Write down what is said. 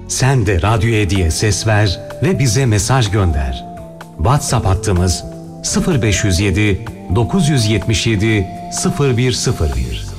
Sen de Radyo Edi'ye ses ver ve bize mesaj gönder. WhatsApp hattımız 0507 977 0101